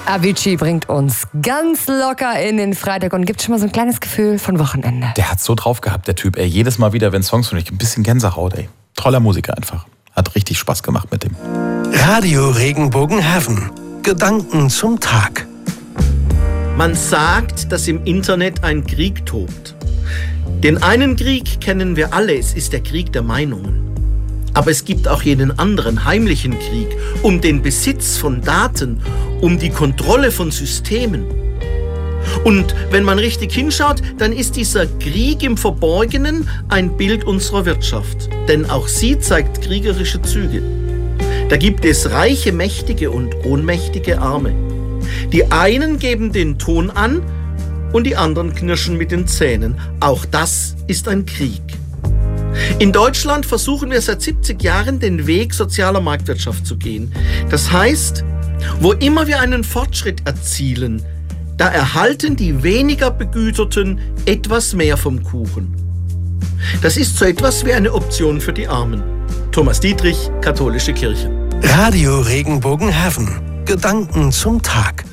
Avicii bringt uns ganz locker in den Freitag und gibt schon mal so ein kleines Gefühl von Wochenende. Der hat so drauf gehabt, der Typ. Jedes Mal wieder, wenn Songs von euch, ein bisschen Gänsehaut, Toller Musiker einfach. Hat richtig Spaß gemacht mit dem. Radio Regenbogen-Heaven. Gedanken zum Tag. Man sagt, dass im Internet ein Krieg tobt. Den einen Krieg kennen wir alle, es ist der Krieg der Meinungen. Aber es gibt auch jenen anderen heimlichen Krieg um den Besitz von Daten, um die Kontrolle von Systemen. Und wenn man richtig hinschaut, dann ist dieser Krieg im Verborgenen ein Bild unserer Wirtschaft. Denn auch sie zeigt kriegerische Züge. Da gibt es reiche, mächtige und ohnmächtige Arme. Die einen geben den Ton an und die anderen knirschen mit den Zähnen. Auch das ist ein Krieg. In Deutschland versuchen wir seit 70 Jahren den Weg sozialer Marktwirtschaft zu gehen. Das heißt, wo immer wir einen Fortschritt erzielen, da erhalten die weniger Begüterten etwas mehr vom Kuchen. Das ist so etwas wie eine Option für die Armen. Thomas Dietrich, Katholische Kirche. Radio Regenbogen-Heaven. Gedanken zum Tag.